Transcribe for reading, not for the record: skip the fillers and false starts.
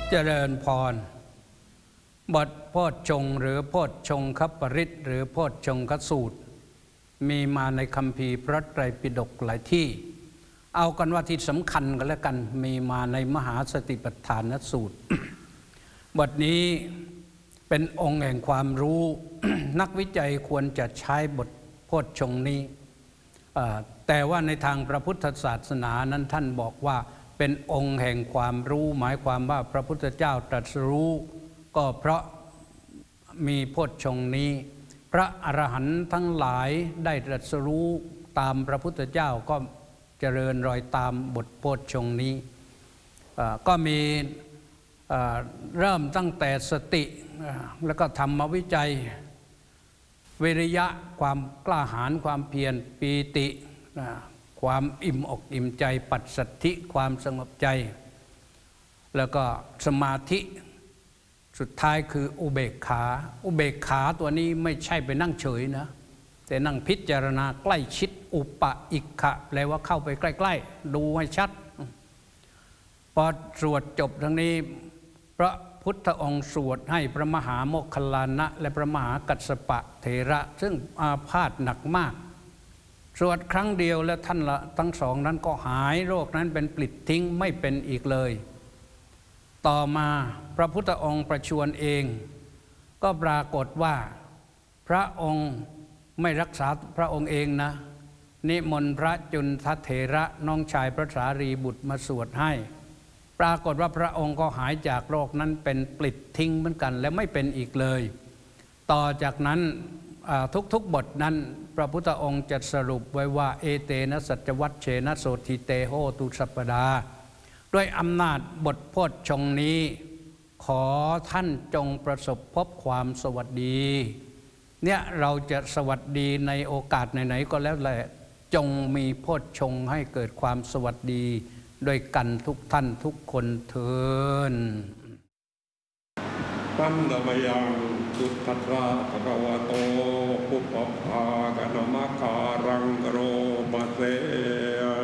เจริญพรบทโพชฌงค์หรือโพชฌงคปริตหรือโพชฌงคสูตรมีมาในคัมภีร์พระไตรปิฎกหลายที่เอากันว่าที่สำคัญกันแล้วกันมีมาในมหาสติปัฏฐานสูตร บทนี้เป็นองค์แห่งความรู้ นักวิจัยควรจะใช้บทโพชฌงค์นี้แต่ว่าในทางพระพุทธศาสนานั้นท่านบอกว่าเป็นองค์แห่งความรู้หมายความว่าพระพุทธเจ้าตรัสรู้ก็เพราะมีโพชฌงค์นี้พระอรหันต์ทั้งหลายได้ตรัสรู้ตามพระพุทธเจ้าก็เจริญรอยตามบทโพชฌงค์นี้ก็มีเริ่มตั้งแต่สติแล้วก็ธรรมวิจัยวิริยะความกล้าหาญความเพียรปีติความอิ่มอกอิ่มใจปัสสัทธิความสงบใจแล้วก็สมาธิสุดท้ายคืออุเบกขาอุเบกขาตัวนี้ไม่ใช่ไปนั่งเฉยนะแต่นั่งพิจารณาใกล้ชิดอุปะอิกขะแปลว่าเข้าไปใกล้ๆดูให้ชัดพอสวดจบทั้งนี้พระพุทธองค์สวดให้พระมหาโมคคัลลานะและพระมหากัสสปะเถระซึ่งอาพาธหนักมากสวดครั้งเดียวแล้วท่านละทั้งสองนั้นก็หายโรคนั้นเป็นปลิดทิ้งไม่เป็นอีกเลยต่อมาพระพุทธองค์ประชวรเองก็ปรากฏว่าพระองค์ไม่รักษาพระองค์เองนะนิมนต์พระจุนทเถระน้องชายพระสารีบุตรมาสวดให้ปรากฏว่าพระองค์ก็หายจากโรคนั้นเป็นปลิดทิ้งเหมือนกันและไม่เป็นอีกเลยต่อจากนั้นทุกบทนั้นพระพุทธองค์จะสรุปไว้ว่าเอเตนะสัจวัชเชนะโสทิเตโหตุสัปปดาด้วยอำนาจบทโพชฌงค์นี้ขอท่านจงประสบพบความสวัสดีเนี่ยเราจะสวัสดีในโอกาสไหนๆก็แล้วแหละจงมีโพชฌงค์ให้เกิดความสวัสดีด้วยกันทุกท่านทุกคนเถิดปันดมยังสุทัสสะภะคะวะโตปุปปภาคะนะมะคารังกโรมาเส